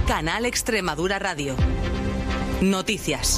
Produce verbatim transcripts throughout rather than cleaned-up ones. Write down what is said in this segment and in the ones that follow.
Canal Extremadura Radio. Noticias.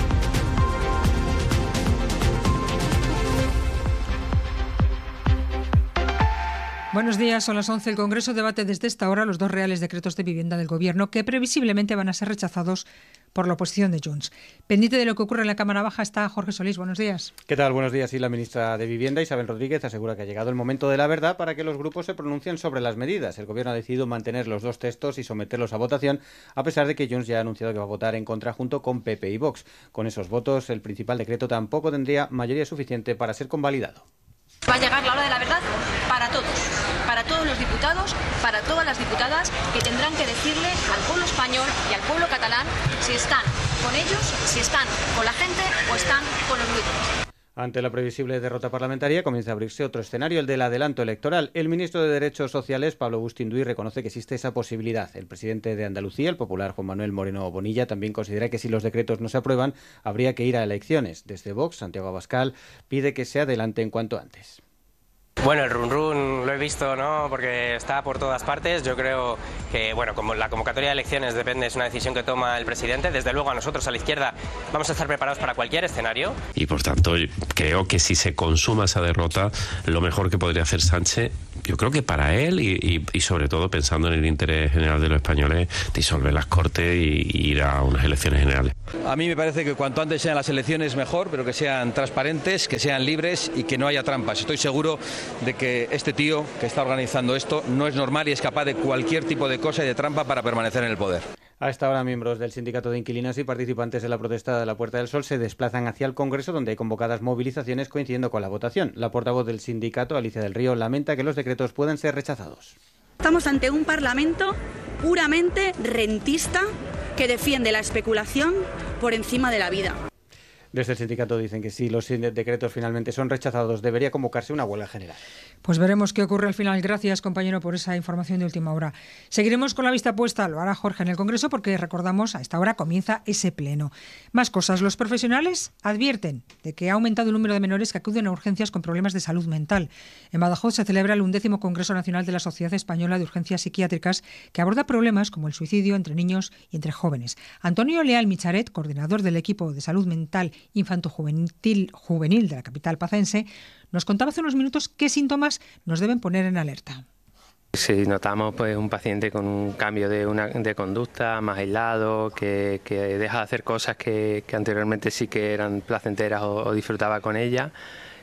Buenos días, son las once. El Congreso debate desde esta hora los dos reales decretos de vivienda del Gobierno que previsiblemente van a ser rechazados por la oposición de Junts. Pendiente de lo que ocurre en la Cámara Baja está Jorge Solís. Buenos días. ¿Qué tal? Buenos días. Y la ministra de Vivienda, Isabel Rodríguez, asegura que ha llegado el momento de la verdad para que los grupos se pronuncien sobre las medidas. El Gobierno ha decidido mantener los dos textos y someterlos a votación, a pesar de que Junts ya ha anunciado que va a votar en contra junto con P P y Vox. Con esos votos, el principal decreto tampoco tendría mayoría suficiente para ser convalidado. Va a llegar la hora de la verdad para todos, para todos los diputados, para todas las diputadas que tendrán que decirle al pueblo español y al pueblo catalán si están con ellos, si están con la gente o están con los buitres. Ante la previsible derrota parlamentaria comienza a abrirse otro escenario, el del adelanto electoral. El ministro de Derechos Sociales, Pablo Bustinduy, reconoce que existe esa posibilidad. El presidente de Andalucía, el popular Juan Manuel Moreno Bonilla, también considera que si los decretos no se aprueban, habría que ir a elecciones. Desde Vox, Santiago Abascal pide que se adelante en cuanto antes. Bueno, el run run lo he visto, ¿no? Porque está por todas partes. Yo creo que, bueno, como la convocatoria de elecciones depende, es una decisión que toma el presidente. Desde luego a nosotros, a la izquierda, vamos a estar preparados para cualquier escenario. Y por tanto, creo que si se consuma esa derrota, lo mejor que podría hacer Sánchez, yo creo que para él y, y, y sobre todo pensando en el interés general de los españoles, disolver las Cortes y, y ir a unas elecciones generales. A mí me parece que cuanto antes sean las elecciones mejor, pero que sean transparentes, que sean libres y que no haya trampas. Estoy seguro de que este tío que está organizando esto no es normal y es capaz de cualquier tipo de cosa y de trampa para permanecer en el poder. A esta hora, miembros del Sindicato de Inquilinos y participantes de la protesta de la Puerta del Sol se desplazan hacia el Congreso, donde hay convocadas movilizaciones coincidiendo con la votación. La portavoz del sindicato, Alicia del Río, lamenta que los decretos puedan ser rechazados. Estamos ante un Parlamento puramente rentista que defiende la especulación por encima de la vida. Desde el sindicato dicen que si los decretos finalmente son rechazados, debería convocarse una huelga general. Pues veremos qué ocurre al final. Gracias, compañero, por esa información de última hora. Seguiremos con la vista puesta, lo hará Jorge en el Congreso, porque recordamos, a esta hora comienza ese pleno. Más cosas. Los profesionales advierten de que ha aumentado el número de menores que acuden a urgencias con problemas de salud mental. En Badajoz se celebra el undécimo Congreso Nacional de la Sociedad Española de Urgencias Psiquiátricas, que aborda problemas como el suicidio entre niños y entre jóvenes. Antonio Leal Micharet, coordinador del equipo de salud mental infanto-juvenil juvenil de la capital pacense, nos contaba hace unos minutos qué síntomas nos deben poner en alerta. Si notamos pues un paciente con un cambio de, una, de conducta, más aislado, que, que deja de hacer cosas que, que anteriormente sí que eran placenteras o, o disfrutaba con ella,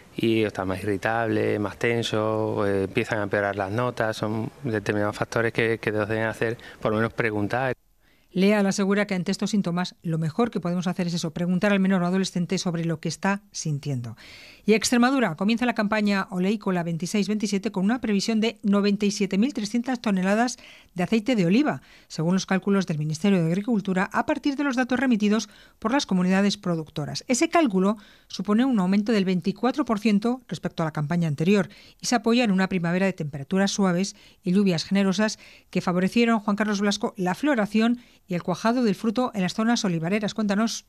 y está más irritable, más tenso, eh, empiezan a empeorar las notas, son determinados factores que, que nos deben hacer por lo menos preguntar. Leal asegura que ante estos síntomas lo mejor que podemos hacer es eso, preguntar al menor o adolescente sobre lo que está sintiendo. Y Extremadura comienza la campaña Oleícola veintiséis veintisiete con una previsión de noventa y siete mil trescientas toneladas de aceite de oliva, según los cálculos del Ministerio de Agricultura, a partir de los datos remitidos por las comunidades productoras. Ese cálculo supone un aumento del veinticuatro por ciento respecto a la campaña anterior y se apoya en una primavera de temperaturas suaves y lluvias generosas que favorecieron, Juan Carlos Blasco, la floración y el cuajado del fruto en las zonas olivareras. Cuéntanos.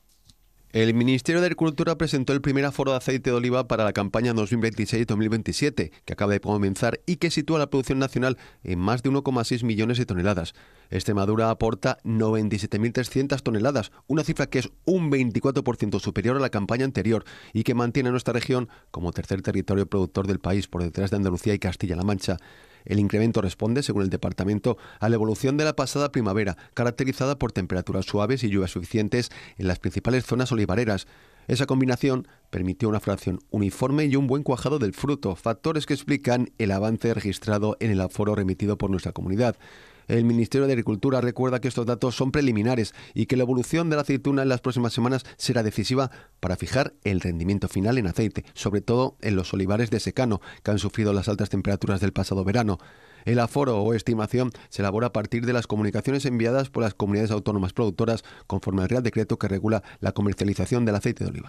El Ministerio de Agricultura presentó el primer aforo de aceite de oliva para la campaña dos mil veintiséis dos mil veintisiete, que acaba de comenzar y que sitúa la producción nacional en más de uno coma seis millones de toneladas. Extremadura aporta noventa y siete mil trescientas toneladas, una cifra que es un veinticuatro por ciento superior a la campaña anterior y que mantiene a nuestra región como tercer territorio productor del país, por detrás de Andalucía y Castilla-La Mancha. El incremento responde, según el departamento, a la evolución de la pasada primavera, caracterizada por temperaturas suaves y lluvias suficientes en las principales zonas olivareras. Esa combinación permitió una floración uniforme y un buen cuajado del fruto, factores que explican el avance registrado en el aforo remitido por nuestra comunidad. El Ministerio de Agricultura recuerda que estos datos son preliminares y que la evolución de la aceituna en las próximas semanas será decisiva para fijar el rendimiento final en aceite, sobre todo en los olivares de secano, que han sufrido las altas temperaturas del pasado verano. El aforo o estimación se elabora a partir de las comunicaciones enviadas por las comunidades autónomas productoras conforme al Real Decreto que regula la comercialización del aceite de oliva.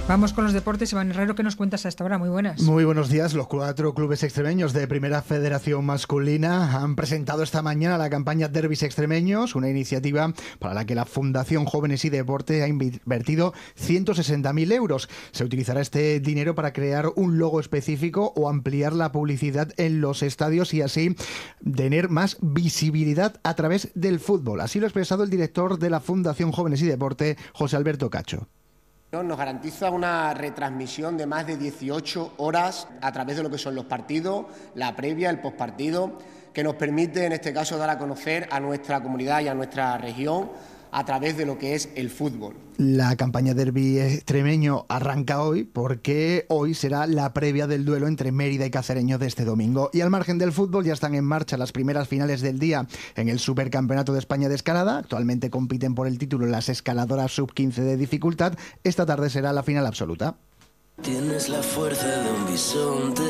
Vamos con los deportes. Iván Herrero, ¿qué nos cuentas a esta hora? Muy buenas. Muy buenos días. Los cuatro clubes extremeños de Primera Federación Masculina han presentado esta mañana la campaña Derbis Extremeños, una iniciativa para la que la Fundación Jóvenes y Deporte ha invertido ciento sesenta mil euros. Se utilizará este dinero para crear un logo específico o ampliar la publicidad en los estadios y así tener más visibilidad a través del fútbol. Así lo ha expresado el director de la Fundación Jóvenes y Deporte, José Alberto Cacho. Nos garantiza una retransmisión de más de dieciocho horas a través de lo que son los partidos, la previa, el postpartido, que nos permite en este caso dar a conocer a nuestra comunidad y a nuestra región a través de lo que es el fútbol. La campaña Derbi extremeño arranca hoy porque hoy será la previa del duelo entre Mérida y Cacereño de este domingo. Y al margen del fútbol ya están en marcha las primeras finales del día en el Supercampeonato de España de Escalada. Actualmente compiten por el título las escaladoras sub quince de dificultad. Esta tarde será la final absoluta. Tienes la fuerza de un bisonte.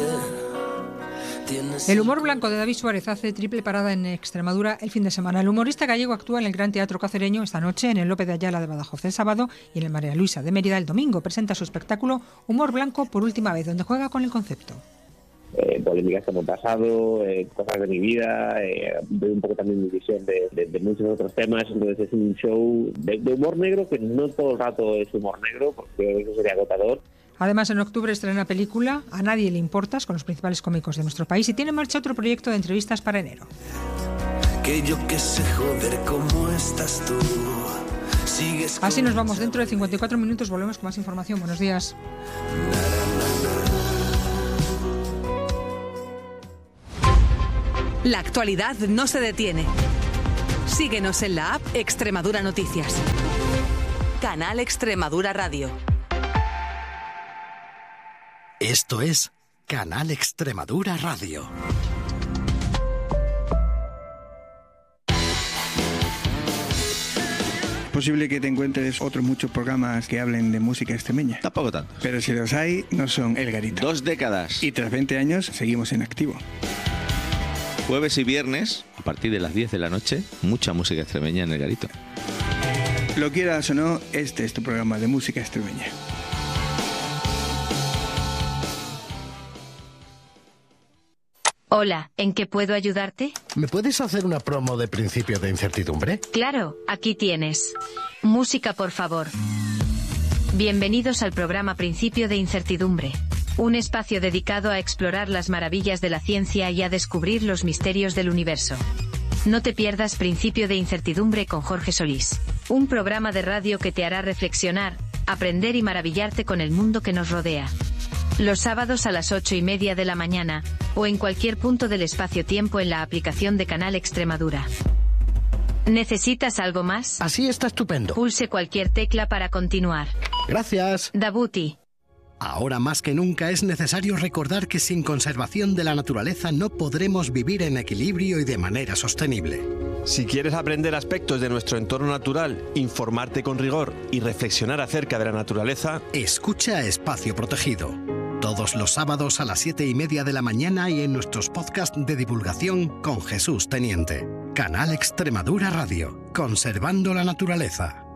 El humor blanco de David Suárez hace triple parada en Extremadura el fin de semana. El humorista gallego actúa en el Gran Teatro Cacereño esta noche, en el López de Ayala de Badajoz el sábado y en el María Luisa de Mérida el domingo. Presenta su espectáculo Humor Blanco por última vez, donde juega con el concepto. Eh, polémicas que hemos pasado, eh, cosas de mi vida, eh, veo un poco también mi visión de, de, de muchos otros temas. Entonces es un show de, de humor negro que no todo el rato es humor negro, porque eso sería agotador. Además, en octubre estrena película A nadie le importas, con los principales cómicos de nuestro país, y tiene en marcha otro proyecto de entrevistas para enero. Que yo que sé, joder, ¿cómo estás tú? Sigues. Así nos vamos. Dentro de cincuenta y cuatro minutos volvemos con más información. Buenos días. La actualidad no se detiene. Síguenos en la app Extremadura Noticias. Canal Extremadura Radio. Esto es Canal Extremadura Radio. Es posible que te encuentres otros muchos programas que hablen de música extremeña. Tampoco tanto. Pero si los hay, no son El Garito. Dos décadas. Y tras veinte años seguimos en activo. Jueves y viernes, a partir de las diez de la noche, mucha música extremeña en El Garito. Lo quieras o no, este es tu programa de música extremeña. Hola, ¿en qué puedo ayudarte? ¿Me puedes hacer una promo de Principio de Incertidumbre? Claro, aquí tienes. Música, por favor. Bienvenidos al programa Principio de Incertidumbre. Un espacio dedicado a explorar las maravillas de la ciencia y a descubrir los misterios del universo. No te pierdas Principio de Incertidumbre con Jorge Solís. Un programa de radio que te hará reflexionar, aprender y maravillarte con el mundo que nos rodea. Los sábados a las ocho y media de la mañana, o en cualquier punto del espacio-tiempo en la aplicación de Canal Extremadura. ¿Necesitas algo más? Así está estupendo. Pulse cualquier tecla para continuar. Gracias. Dabuti. Ahora más que nunca es necesario recordar que sin conservación de la naturaleza no podremos vivir en equilibrio y de manera sostenible. Si quieres aprender aspectos de nuestro entorno natural, informarte con rigor y reflexionar acerca de la naturaleza, escucha Espacio Protegido. Todos los sábados a las siete y media de la mañana y en nuestros podcasts de divulgación con Jesús Teniente. Canal Extremadura Radio. Conservando la naturaleza.